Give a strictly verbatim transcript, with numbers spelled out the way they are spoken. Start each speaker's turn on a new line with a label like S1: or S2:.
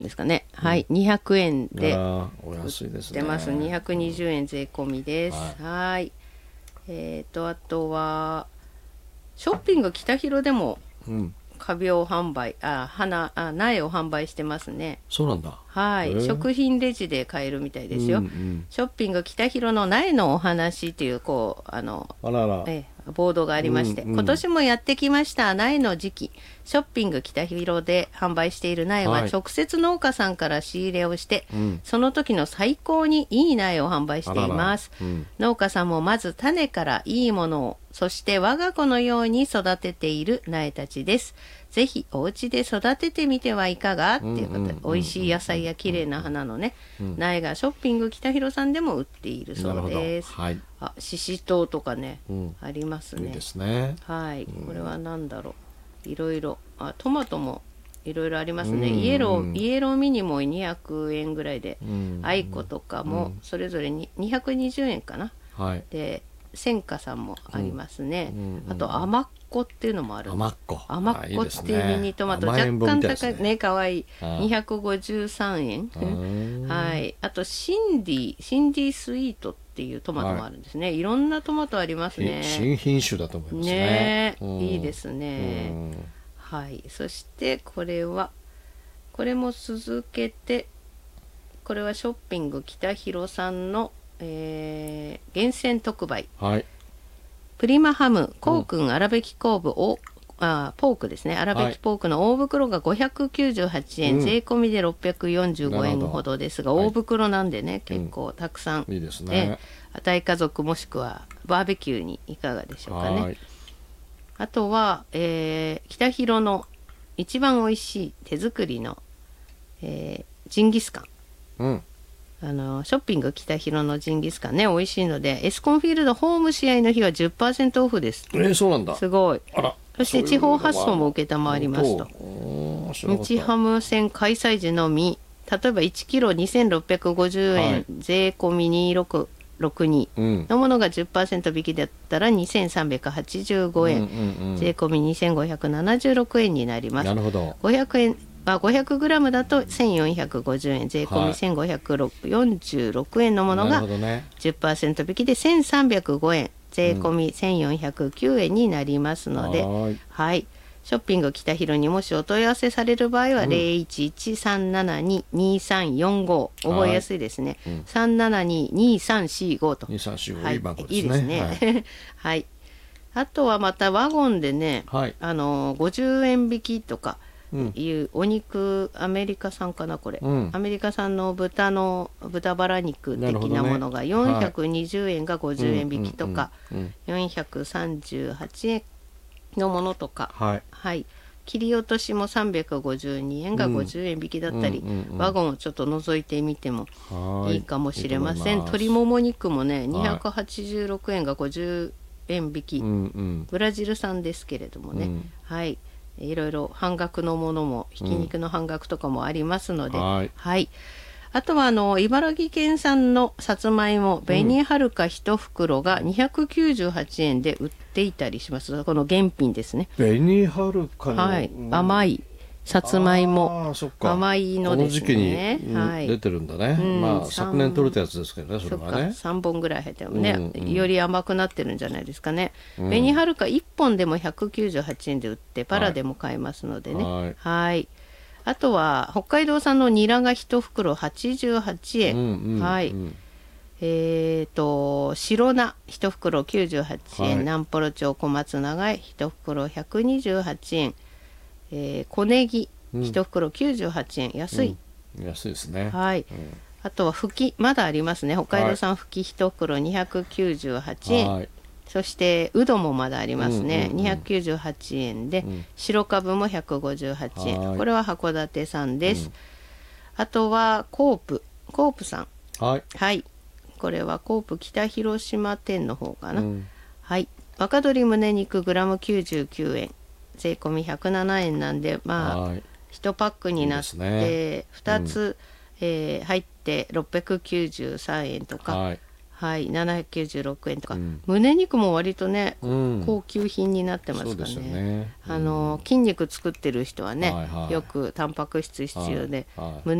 S1: ですかね、はい、にひゃくえんで
S2: あーお安いですね。
S1: 出ます。にひゃくにじゅうえん税込みです。
S2: はい
S1: はい。えーとあとはショッピング北広でも
S2: うん
S1: 花瓶販売、あ花あ苗を販売してますね。
S2: そうなんだ。
S1: はい、
S2: へー
S1: 食品レジで買えるみたいですよ。
S2: うんうん、
S1: ショッピング北広の苗のお話っていうこうあの
S2: あらら。
S1: えボードがありまして、
S2: うんうん、
S1: 今年もやってきました苗の時期、ショッピング北広で販売している苗は直接農家さんから仕入れをして、はい、その時の最高にいい苗を販売しています。らら、うん、農家さんもまず種からいいものを、そして我が子のように育てている苗たちです。ぜひお家で育ててみてはいかがっていうことで、美味しい野菜や綺麗な花のね、うん、苗がショッピング北広さんでも売っているそうです。はい、あ、ししとうとかね、うん、ありますね。
S2: いいですね。
S1: はい、これは何だろう、いろいろ、あ、トマトもいろいろありますね。うんうん、イエローイエローミニもにひゃくえんぐらいで、うんうん、アイコとかもそれぞれににひゃくにじゅうえんかな。はい、で千華さんもありますね。うんうんうん、あと甘っこっていうのもある。
S2: 甘っこ。
S1: 甘っこっていうミニトマト、若干高いね、かわいい。にひゃくごじゅうさんえん。はい。あとシンディ、シンディスイートっていうトマトもあるんですね。はい、いろんなトマトありますね。
S2: 新品種だと思いますね。
S1: ね、うん、いいですね。はい。そしてこれは、これも続けて、これはショッピング北広さんの、えー、厳選特売。はい。プリマハムコウ君粗挽きコーブを、うん、あポークですね、粗挽きポークの大袋がごひゃくきゅうじゅうはちえん、はい、税込みでろっぴゃくよんじゅうごえんほどですが、大袋なんでね、はい、結構たくさん、
S2: うん、いいですね。
S1: 大家族もしくはバーベキューにいかがでしょうかね。はい、あとは、えー、北広の一番おいしい手作りの、えー、ジンギスカン、うん、あのショッピング北広のジンギスカンね、美味しいので、エスコンフィールドホーム試合の日は じゅっパーセント オフです。
S2: えー、そうなんだ。
S1: すごい。あら、そして地方発送も承りますと。日ハム戦開催時のみ、例えばいちキロにせんろっぴゃくごじゅうえん、はい、税込みにせんろっぴゃくろくじゅうにのものが じゅっパーセント 引きだったらにせんさんびゃくはちじゅうごえん、うんうんうん、税込みにせんごひゃくななじゅうろくえんになります。なるほど。ごひゃくえんあ ごひゃくグラム だとせんよんひゃくごじゅうえん、税込みせんごひゃくよんじゅうろくえんのものが じゅっパーセント 引きでせんさんびゃくごえん、税込みせんよんひゃくきゅうえんになりますので、うん、はい、はい、ショッピング北広にもしお問い合わせされる場合は ゼロいちいちさんななににさんよんご、覚えやすいですね、うん、さんななににさんよんごと、
S2: にさんよんご、
S1: はい、
S2: いい番号ですね。
S1: いいですね。はい、はい、あとはまたワゴンでね、はい、あのごじゅうえん引きとかいうお肉、アメリカ産かなこれ、うん、アメリカ産の豚の豚バラ肉的なものがよんひゃくにじゅうえんがごじゅうえん引きとか、よんひゃくさんじゅうはちえんのものとか、はい、はい、切り落としもさんびゃくごじゅうにえんがごじゅうえん引きだったり、うんうんうん、ワゴンをちょっと覗いてみてもいいかもしれません。鶏もも肉もねにひゃくはちじゅうろくえんがごじゅうえん引き、うんうん、ブラジル産ですけれどもね、うん、はい、いろいろ半額のものもひき肉の半額とかもありますので、うん、はい、はい、あとはあの茨城県産のさつまいも紅はるかいち袋がにひゃくきゅうじゅうはちえんで売っていたりします。この原品ですね。
S2: 紅はるかの、
S1: はい、甘いさつまいも、甘いのですね。
S2: この時期に、はい、出てるんだね、うん、まあ昨年取れたやつですけどね、それはね。さんぼんぐらい入ってもね、うんうん、より甘くなってるんじゃないですかね、うん、紅はるかいっぽんでもひゃくきゅうじゅうはちえんで売ってパラでも買えますのでね、はい、はい、あとは北海道産のニラがいち袋はちじゅうはちえん、うんうん、はい、えーと白菜いち袋きゅうじゅうはちえん、はい、南幌町小松菜いち袋ひゃくにじゅうはちえん、えー、小ネギいち袋きゅうじゅうはちえん、安い、 うん、安いですね。はい、うん、
S1: あとはふきまだありますね。北海道産ふきいち袋にひゃくきゅうじゅうはちえん、はい、そしてうどもまだありますね、うんうんうん、にひゃくきゅうじゅうはちえんで、うん、白かぶもひゃくごじゅうはちえん、これは函館産です、うん、あとはコープコープさん、はい、はい、これはコープ北広島店の方かな、うん、はい、若鶏胸肉グラムきゅうじゅうきゅうえん、税込みひゃくななえんなんで、まあ、はい、いちパックになっていい、ね、ふたつ、うん、えー、入ってろっぴゃくきゅうじゅうさんえんとか、はい、 はい、ななひゃくきゅうじゅうろくえんとか、うん、胸肉も割とね、うん、高級品になってますか ね, ね、うん、あの筋肉作ってる人はね、はいはい、よくタンパク質必要で、はいはい、胸